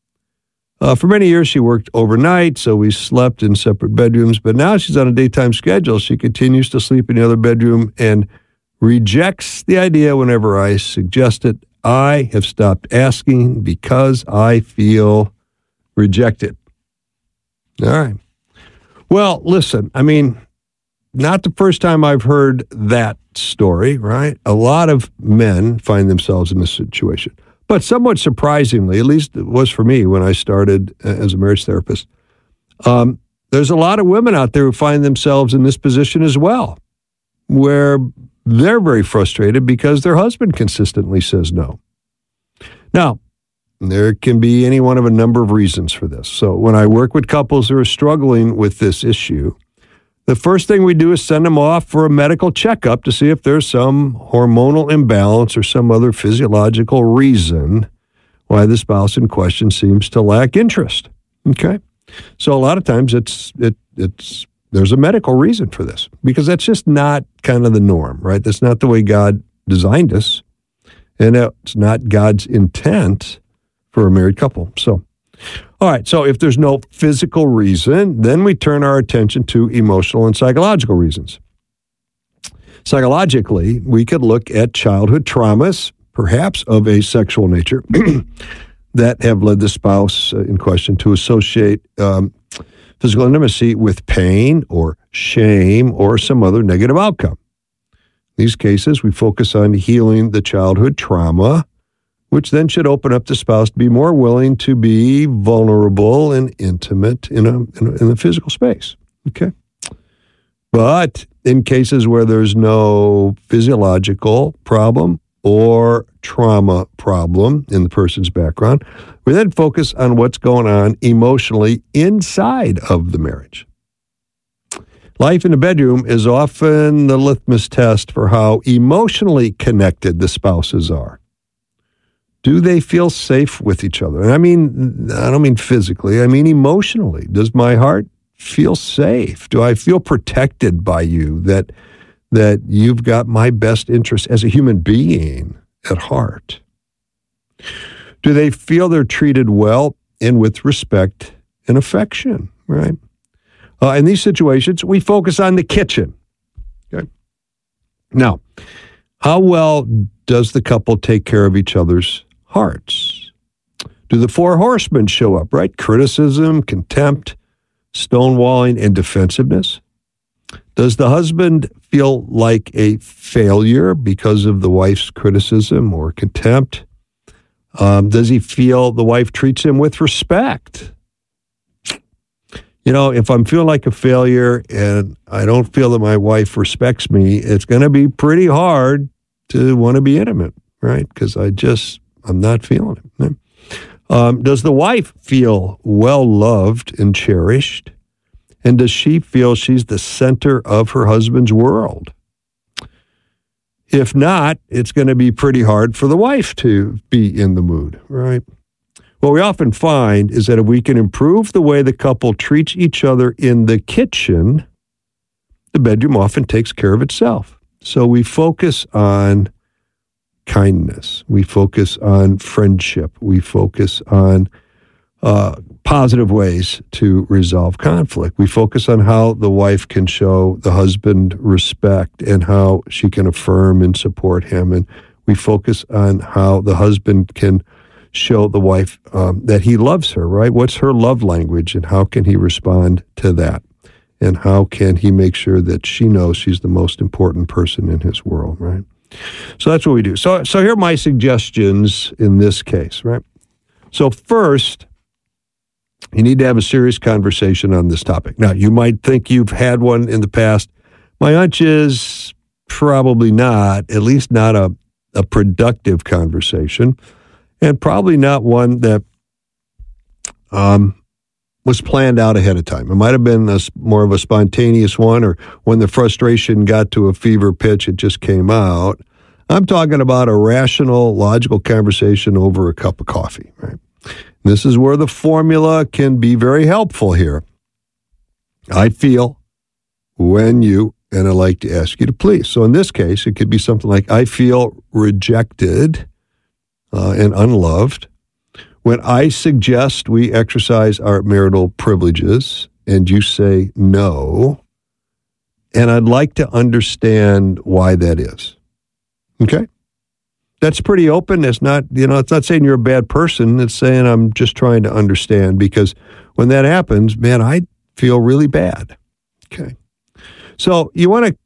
Uh, for many years, she worked overnight, so we slept in separate bedrooms. But now she's on a daytime schedule. She continues to sleep in the other bedroom and rejects the idea whenever I suggest it. I have stopped asking because I feel rejected. All right. Well, listen, I mean, not the first time I've heard that story, right? A lot of men find themselves in this situation. But somewhat surprisingly, at least it was for me when I started as a marriage therapist, um, there's a lot of women out there who find themselves in this position as well, where they're very frustrated because their husband consistently says no. Now, there can be any one of a number of reasons for this. So when I work with couples who are struggling with this issue, the first thing we do is send them off for a medical checkup to see if there's some hormonal imbalance or some other physiological reason why the spouse in question seems to lack interest. Okay? So a lot of times it's it it's there's a medical reason for this because that's just not kind of the norm, right? That's not the way God designed us, and it's not God's intent for a married couple. So, all right, so if there's no physical reason, then we turn our attention to emotional and psychological reasons. Psychologically, we could look at childhood traumas, perhaps of a sexual nature, that have led the spouse in question to associate um, physical intimacy with pain or shame or some other negative outcome. In these cases, we focus on healing the childhood trauma, which then should open up the spouse to be more willing to be vulnerable and intimate in a, in a, in the physical space. Okay. But in cases where there's no physiological problem or trauma problem in the person's background, we then focus on what's going on emotionally inside of the marriage. Life in the bedroom is often the litmus test for how emotionally connected the spouses are. Do they feel safe with each other? And I mean, I don't mean physically, I mean emotionally. Does my heart feel safe? Do I feel protected by you, that that you've got my best interest as a human being at heart? Do they feel they're treated well and with respect and affection, right? Uh, in these situations, we focus on the kitchen. Okay. Now, how well does the couple take care of each other's hearts? Do the four horsemen show up, right? Criticism, contempt, stonewalling, and defensiveness. Does the husband feel like a failure because of the wife's criticism or contempt? Um, does he feel the wife treats him with respect? You know, if I'm feeling like a failure and I don't feel that my wife respects me, it's going to be pretty hard to want to be intimate, right? Because I just, I'm not feeling it. Right? Um, does the wife feel well-loved and cherished? And does she feel she's the center of her husband's world? If not, it's going to be pretty hard for the wife to be in the mood, right? What we often find is that if we can improve the way the couple treats each other in the kitchen, the bedroom often takes care of itself. So we focus on kindness. We focus on friendship. We focus on uh, positive ways to resolve conflict. We focus on how the wife can show the husband respect and how she can affirm and support him. And we focus on how the husband can show the wife um, that he loves her, right? What's her love language and how can he respond to that? And how can he make sure that she knows she's the most important person in his world, right? So that's what we do. So, so here are my suggestions in this case, right? So first, you need to have a serious conversation on this topic. Now, you might think you've had one in the past. My hunch is probably not, at least not a, a productive conversation, and probably not one that um, was planned out ahead of time. It might have been a, more of a spontaneous one, or when the frustration got to a fever pitch, it just came out. I'm talking about a rational, logical conversation over a cup of coffee, right? This is where the formula can be very helpful here. I feel when you, and I'd like to ask you to please. So in this case, it could be something like, I feel rejected uh, and unloved when I suggest we exercise our marital privileges and you say no, and I'd like to understand why that is. Okay? That's pretty open. It's not, you know, it's not saying you're a bad person. It's saying I'm just trying to understand, because when that happens, man, I feel really bad. Okay. So you want to